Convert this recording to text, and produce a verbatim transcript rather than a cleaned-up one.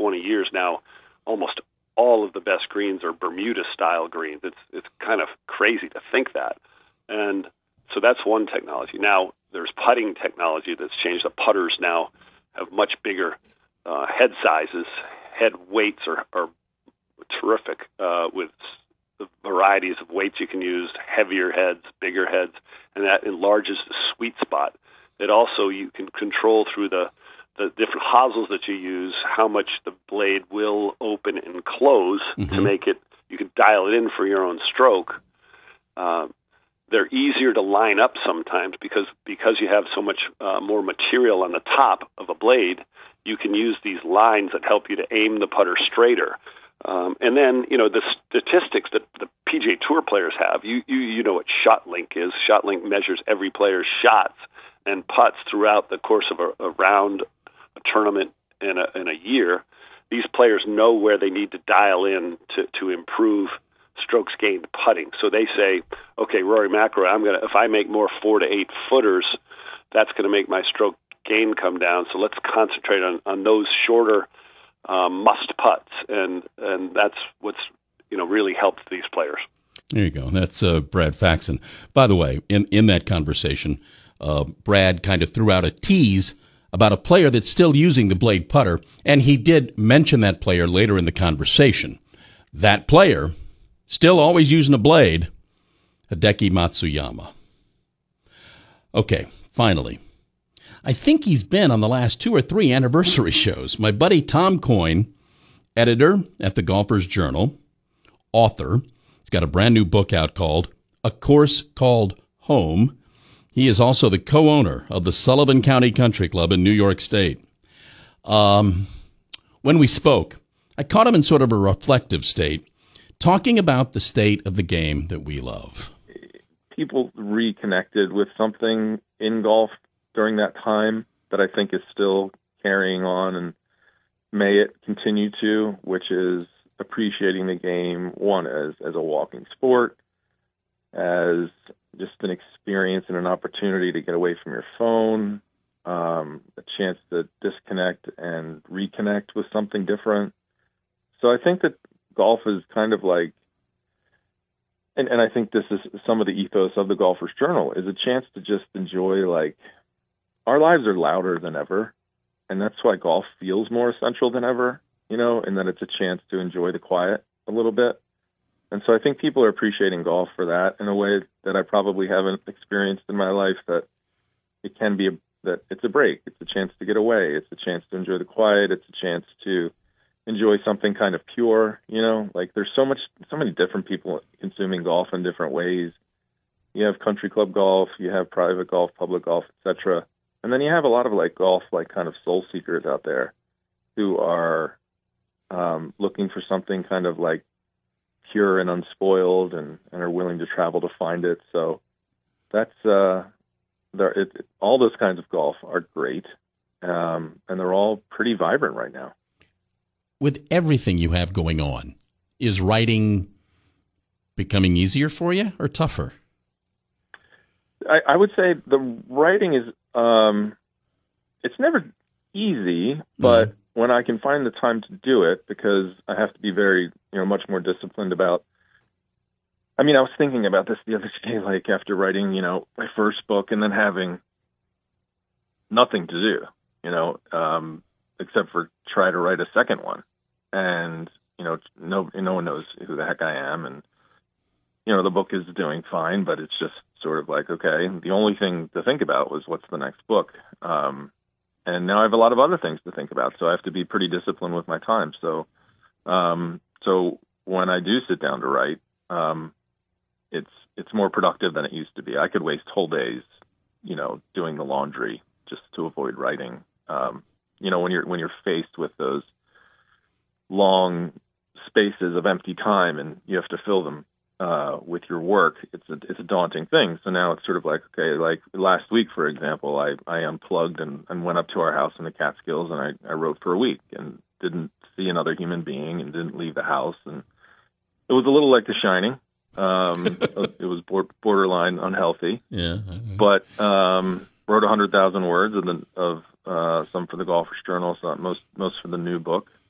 twenty years now, almost all of the best greens are Bermuda-style greens. It's it's kind of crazy to think that. And so that's one technology. Now, there's putting technology that's changed. The putters now have much bigger uh, head sizes. Head weights are, are terrific uh, with the varieties of weights you can use, heavier heads, bigger heads, and that enlarges the sweet spot. It also, you can control through the, the different hosels that you use how much the blade will open and close mm-hmm. to make it, you can dial it in for your own stroke. Uh, they're easier to line up sometimes because because you have so much uh, more material on the top of a blade, you can use these lines that help you to aim the putter straighter. Um, and then, you know, the statistics that the P G A Tour players have, you, you you know what ShotLink is. ShotLink measures every player's shots and putts throughout the course of a, a round, a tournament, and a, and a year. These players know where they need to dial in to, to improve strokes gained putting. So they say, okay, Rory McIlroy, I'm gonna if I make more four to eight footers, that's going to make my stroke gain come down. So let's concentrate on, on those shorter um, must putts, and and that's what's you know really helped these players. There you go. That's uh, Brad Faxon. By the way, in in that conversation, uh, Brad kind of threw out a tease about a player that's still using the blade putter, and he did mention that player later in the conversation. That player, still always using a blade, Hideki Matsuyama. Okay, finally. I think he's been on the last two or three anniversary shows. My buddy Tom Coyne, editor at the Golfers Journal, author. He's got a brand new book out called A Course Called Home. He is also the co-owner of the Sullivan County Country Club in New York State. Um, when we spoke, I caught him in sort of a reflective state, talking about the state of the game that we love. People reconnected with something in golf during that time that I think is still carrying on and may it continue to, which is appreciating the game, one, as, as a walking sport, as just an experience and an opportunity to get away from your phone, um, a chance to disconnect and reconnect with something different. So I think that golf is kind of like, and, and I think this is some of the ethos of the Golfers Journal, is a chance to just enjoy, like, our lives are louder than ever, and that's why golf feels more essential than ever, you know, and that it's a chance to enjoy the quiet a little bit. And so I think people are appreciating golf for that in a way that I probably haven't experienced in my life, that it can be a, that it's a break. It's a chance to get away. It's a chance to enjoy the quiet. It's a chance to enjoy something kind of pure, you know, like there's so much, so many different people consuming golf in different ways. You have country club golf, you have private golf, public golf, et cetera. And then you have a lot of like golf, like kind of soul seekers out there who are um, looking for something kind of like pure and unspoiled, and, and are willing to travel to find it. So that's uh, there. It, it, all those kinds of golf are great, um, and they're all pretty vibrant right now. With everything you have going on, is writing becoming easier for you or tougher? I, I would say the writing is, um, it's never easy, but mm-hmm. when I can find the time to do it, because I have to be very, you know, much more disciplined about, I mean, I was thinking about this the other day, like after writing, you know, my first book and then having nothing to do, you know, um, except for try to write a second one. And, you know, no, no one knows who the heck I am. And, you know, the book is doing fine, but it's just sort of like, okay, the only thing to think about was what's the next book. Um, and now I have a lot of other things to think about. So I have to be pretty disciplined with my time. So, um, so when I do sit down to write, um, it's, it's more productive than it used to be. I could waste whole days, you know, doing the laundry just to avoid writing. Um, you know, when you're, when you're faced with those long spaces of empty time and you have to fill them uh, with your work, it's a, it's a daunting thing. So now it's sort of like, okay, like last week, for example, I, I unplugged and, and went up to our house in the Catskills, and I, I wrote for a week and didn't see another human being and didn't leave the house. And it was a little like The Shining. Um, it was borderline unhealthy. Yeah. But um, wrote one hundred thousand words of, the, of uh, some for the Golfers Journal, so most, most for the new book.